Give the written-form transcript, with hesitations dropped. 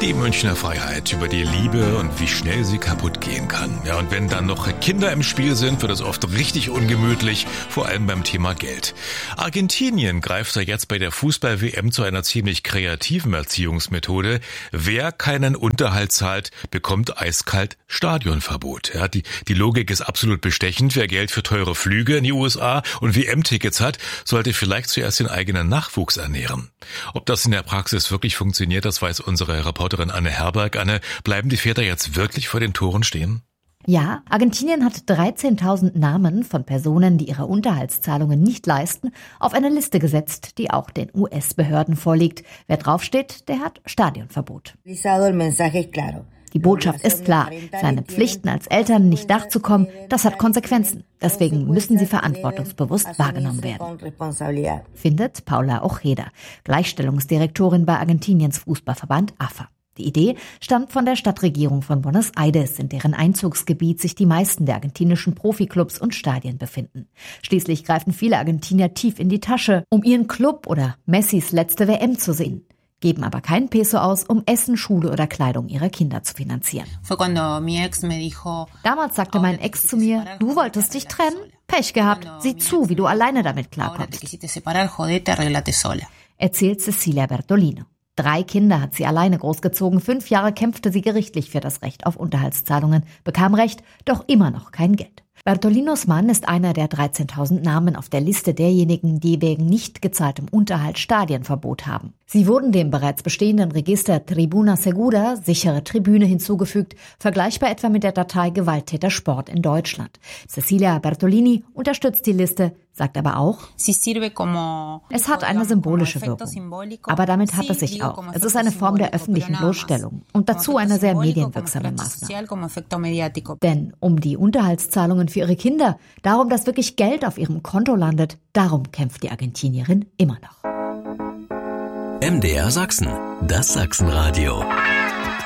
Die Münchner Freiheit über die Liebe und wie schnell sie kaputt gehen kann. Ja, und wenn dann noch Kinder im Spiel sind, wird es oft richtig ungemütlich, vor allem beim Thema Geld. Argentinien greift da jetzt bei der Fußball-WM zu einer ziemlich kreativen Erziehungsmethode. Wer keinen Unterhalt zahlt, bekommt eiskalt Stadionverbot. Ja, die Logik ist absolut bestechend. Wer Geld für teure Flüge in die USA und WM-Tickets hat, sollte vielleicht zuerst den eigenen Nachwuchs ernähren. Ob das in der Praxis wirklich funktioniert, das weiß unsere Reporterin Anne Herberg. Anne, bleiben die Väter jetzt wirklich vor den Toren stehen? Ja, Argentinien hat 13.000 Namen von Personen, die ihre Unterhaltszahlungen nicht leisten, auf eine Liste gesetzt, die auch den US-Behörden vorliegt. Wer draufsteht, der hat Stadionverbot. Die Botschaft ist klar, seine Pflichten als Eltern nicht nachzukommen, das hat Konsequenzen. Deswegen müssen sie verantwortungsbewusst wahrgenommen werden, findet Paula Ojeda, Gleichstellungsdirektorin bei Argentiniens Fußballverband AFA. Die Idee stammt von der Stadtregierung von Buenos Aires, in deren Einzugsgebiet sich die meisten der argentinischen Profiklubs und Stadien befinden. Schließlich greifen viele Argentinier tief in die Tasche, um ihren Club oder Messis letzte WM zu sehen, geben aber keinen Peso aus, um Essen, Schule oder Kleidung ihrer Kinder zu finanzieren. Damals sagte mein Ex zu mir, du wolltest dich trennen? Pech gehabt, sieh zu, wie du alleine damit klarkommst, erzählt Cecilia Bertolino. 3 Kinder hat sie alleine großgezogen, 5 Jahre kämpfte sie gerichtlich für das Recht auf Unterhaltszahlungen, bekam Recht, doch immer noch kein Geld. Bertolinos Mann ist einer der 13.000 Namen auf der Liste derjenigen, die wegen nicht gezahltem Unterhalt Stadionverbot haben. Sie wurden dem bereits bestehenden Register Tribuna Segura, sichere Tribüne, hinzugefügt, vergleichbar etwa mit der Datei Gewalttäter Sport in Deutschland. Cecilia Bertolini unterstützt die Liste, sagt aber auch, es hat eine symbolische Wirkung. Aber damit hat es sich auch. Es ist eine Form der öffentlichen Bloßstellung und dazu eine sehr medienwirksame Maßnahme. Denn um die Unterhaltszahlungen für ihre Kinder, darum, dass wirklich Geld auf ihrem Konto landet, darum kämpft die Argentinierin immer noch. MDR Sachsen, das Sachsenradio.